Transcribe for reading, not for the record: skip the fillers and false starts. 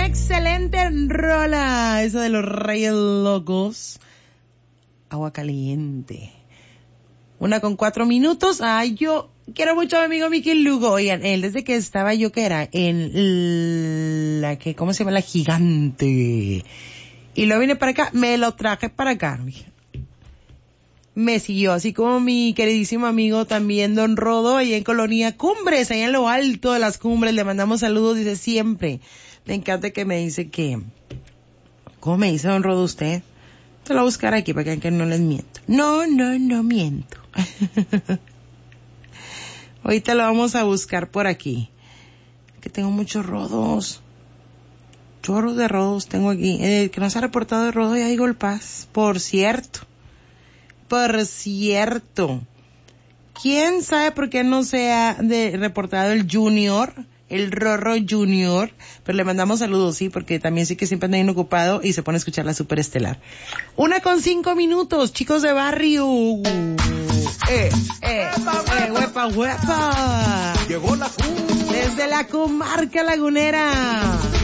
una excelente rola. Eso de los Reyes Locos. Agua caliente. 1:04. Ay, yo quiero mucho a mi amigo Mickey Lugo. Oigan, él desde que estaba yo, que era en la que, ¿cómo se llama? La Gigante. Y luego vine para acá, me lo traje para acá. Me siguió, así como mi queridísimo amigo también, Don Rodo, allá en Colonia Cumbres, allá en lo alto de las cumbres. Le mandamos saludos, dice siempre. Me encanta que me dice que... ¿Cómo me dice Don Rodo usted? Te lo voy a buscar aquí para que no les miento. No miento. Ahorita lo vamos a buscar por aquí. Que tengo muchos rodos. Chorros de rodos tengo aquí. El que no se ha reportado de rodo ya digo el paz. Por cierto. ¿Quién sabe por qué no se ha reportado el Junior? El Rorro Junior, pero le mandamos saludos, sí, porque también sí que siempre anda bien ocupado y se pone a escuchar la Superestelar. 1:05, chicos de barrio. Huepa. Llegó la desde la comarca lagunera.